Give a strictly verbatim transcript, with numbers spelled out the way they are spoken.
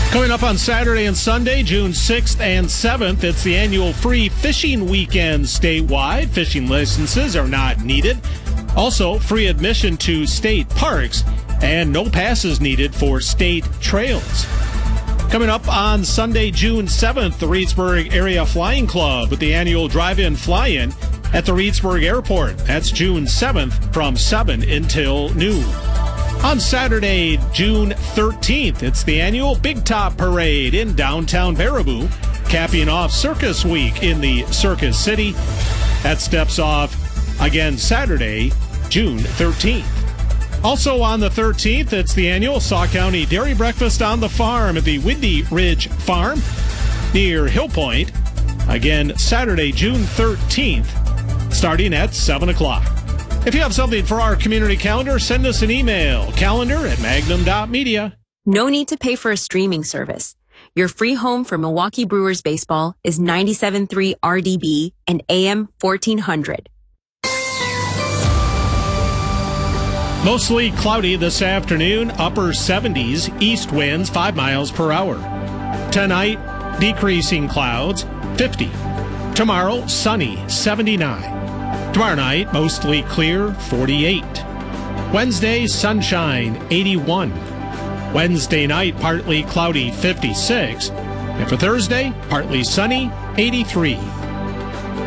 Coming up on Saturday and Sunday, June sixth and seventh, it's the annual free fishing weekend statewide. Fishing licenses are not needed. Also, free admission to state parks and no passes needed for state trails. Coming up on Sunday, June seventh, the Reedsburg Area Flying Club with the annual drive-in fly-in at the Reedsburg Airport. That's June seventh from seven until noon. On Saturday, June thirteenth, it's the annual Big Top Parade in downtown Baraboo, capping off Circus Week in the Circus City. That steps off again Saturday, June thirteenth. Also on the thirteenth, it's the annual Sauk County Dairy Breakfast on the Farm at the Windy Ridge Farm near Hill Point. Again, Saturday, June thirteenth, starting at seven o'clock. If you have something for our community calendar, send us an email, calendar at magnum dot media. No need to pay for a streaming service. Your free home for Milwaukee Brewers baseball is ninety-seven point three R D B and A M fourteen hundred. Mostly cloudy this afternoon, upper seventies, east winds five miles per hour. Tonight, decreasing clouds, fifty. Tomorrow, sunny, seventy-nine. Tomorrow night, mostly clear, forty-eight. Wednesday, sunshine, eighty-one. Wednesday night, partly cloudy, fifty-six. And for Thursday, partly sunny, eighty-three.